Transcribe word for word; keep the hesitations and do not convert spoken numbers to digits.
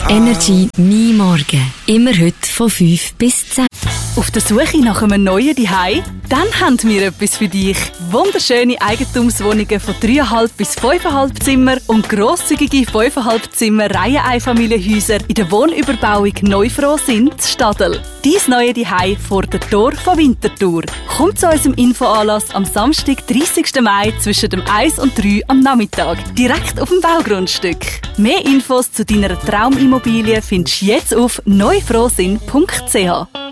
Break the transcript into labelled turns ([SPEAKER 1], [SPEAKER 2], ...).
[SPEAKER 1] Energy mein Morgen. Immer heute von fünf bis zehn.
[SPEAKER 2] Auf der Suche nach einem neuen Zuhause? Dann haben wir etwas für dich. Wunderschöne Eigentumswohnungen von drei Komma fünf bis fünf Komma fünf Zimmer und grosszügige fünf Komma fünf Zimmer Reiheneinfamilienhäuser in der Wohnüberbauung Neufroh sind Stadel. Dein neue Zuhause vor der Tor von Winterthur. Komm zu unserem Infoanlass am Samstag, dreißigsten Mai zwischen dem eins und drei am Nachmittag. Direkt auf dem Baugrundstück. Mehr Infos zu deiner Traumimmobilie findest du jetzt auf neufrohsinn punkt c h.